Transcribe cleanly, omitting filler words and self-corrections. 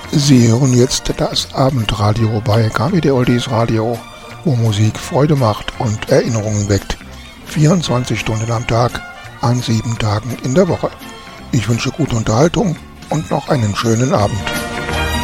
Sie hören jetzt das Abendradio bei KWD Oldies Radio, wo Musik Freude macht und Erinnerungen weckt. 24 Stunden am Tag, an 7 Tagen in der Woche. Ich wünsche gute Unterhaltung und noch einen schönen Abend.